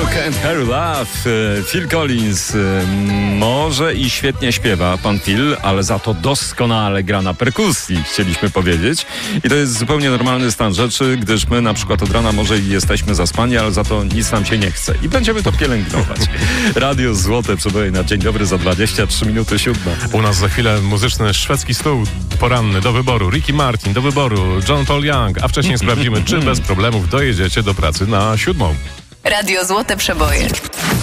Can't Hurry Love, Phil Collins. Może i świetnie śpiewa pan Phil, ale za to doskonale gra na perkusji, chcieliśmy powiedzieć. I to jest zupełnie normalny stan rzeczy, gdyż my na przykład od rana może i jesteśmy zaspani, ale za to nic nam się nie chce. I będziemy to pielęgnować. Radio Złote przeboje na Dzień Dobry za 23 minuty 7. U nas za chwilę muzyczny szwedzki stół poranny do wyboru. Ricky Martin do wyboru, John Paul Young, a wcześniej sprawdzimy, czy bez problemów dojedziecie do pracy na 7. Radio Złote Przeboje.